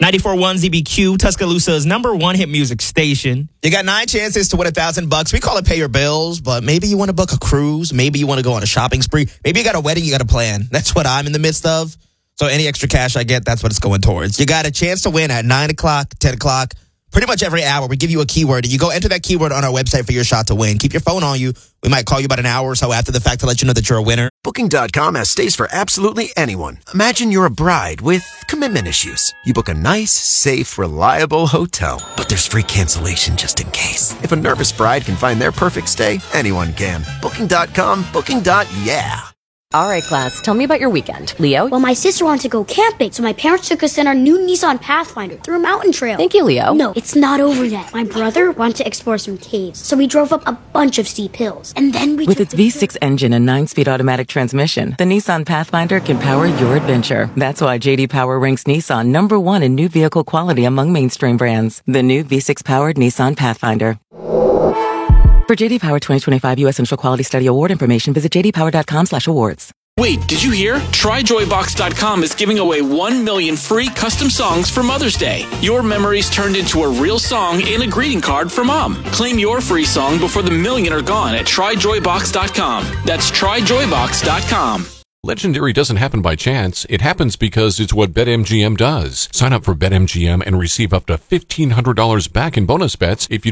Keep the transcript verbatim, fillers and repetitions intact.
ninety-four point one Z B Q, Tuscaloosa's number one hit music station. You got nine chances to win a thousand bucks. We call it pay your bills, but maybe you want to book a cruise. Maybe you want to go on a shopping spree. Maybe you got a wedding you got to plan. That's what I'm in the midst of. So any extra cash I get, that's what it's going towards. You got a chance to win at nine o'clock, ten o'clock, pretty much every hour. We give you a keyword, and you go enter that keyword on our website for your shot to win. Keep your phone on you. We might call you about an hour or so after the fact to let you know that you're a winner. Booking dot com has stays for absolutely anyone. Imagine you're a bride with commitment issues. You book a nice, safe, reliable hotel. But there's free cancellation just in case. If a nervous bride can find their perfect stay, anyone can. Booking dot com, booking. Yeah. All right, class, tell me about your weekend. Leo? Well, my sister wanted to go camping, so my parents took us in our new Nissan Pathfinder through a mountain trail. Thank you, Leo. No, it's not over yet. My brother wanted to explore some caves, so we drove up a bunch of steep hills. And then we With took its the V six engine and nine-speed automatic transmission, the Nissan Pathfinder can power your adventure. That's why J D Power ranks Nissan number one in new vehicle quality among mainstream brands. The new V six-powered Nissan Pathfinder. For J D Power twenty twenty-five U S Central Quality Study Award information, visit j d power dot com slash awards. Wait, did you hear? try joy box dot com is giving away one million free custom songs for Mother's Day. Your memories turned into a real song and a greeting card for Mom. Claim your free song before the million are gone at try joy box dot com. That's try joy box dot com. Legendary doesn't happen by chance. It happens because it's what BetMGM does. Sign up for BetMGM and receive up to fifteen hundred dollars back in bonus bets if you